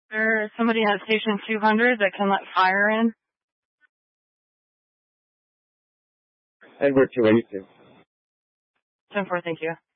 There's somebody at station 200 that can let fire in. Edward 282. 10-4, thank you.